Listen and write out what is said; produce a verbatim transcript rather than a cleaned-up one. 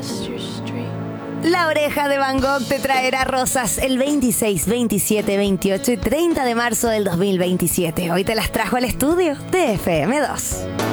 La Oreja de Van Gogh te traerá rosas el veintiséis, veintisiete, veintiocho y treinta de marzo del dos mil veintisiete. Hoy te las trajo al estudio de F M dos.